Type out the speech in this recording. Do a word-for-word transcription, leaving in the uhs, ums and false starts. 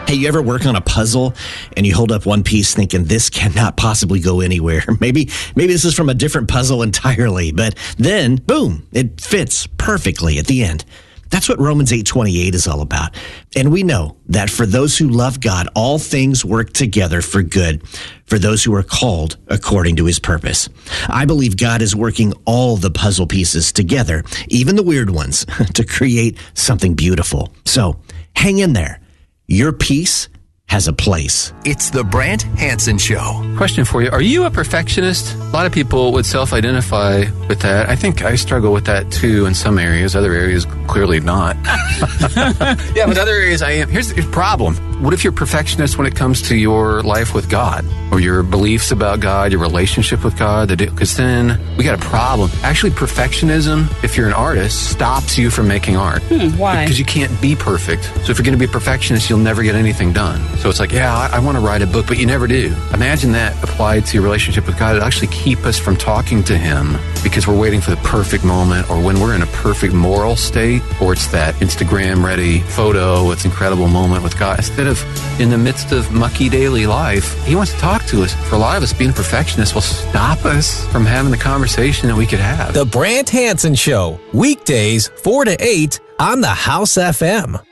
Hey, you ever work on a puzzle and you hold up one piece thinking this cannot possibly go anywhere? Maybe maybe this is from a different puzzle entirely, but then, boom, it fits perfectly at the end. That's what Romans eight twenty-eight is all about. And we know that for those who love God, all things work together for good, for those who are called according to his purpose. I believe God is working all the puzzle pieces together, even the weird ones, to create something beautiful. So hang in there. Your piece has a place. It's the Brant Hansen Show. Question for you. Are you a perfectionist? A lot of people would self-identify with that. I think I struggle with that too in some areas. Other areas, clearly not. Yeah, but other areas I am. Here's the problem. What if you're a perfectionist when it comes to your life with God or your beliefs about God, your relationship with God? Because then we got a problem. Actually, perfectionism, if you're an artist, stops you from making art. Hmm, why? Because you can't be perfect. So if you're going to be a perfectionist, you'll never get anything done. So it's like, yeah, I, I want to write a book, but you never do. Imagine that applied to your relationship with God. It'll actually keep us from talking to him because we're waiting for the perfect moment, or when we're in a perfect moral state, or it's that Instagram-ready photo, it's incredible moment with God. Instead of in the midst of mucky daily life, he wants to talk to us. For a lot of us, being perfectionists will stop us from having the conversation that we could have. The Brant Hansen Show, weekdays four to eight on the House F M.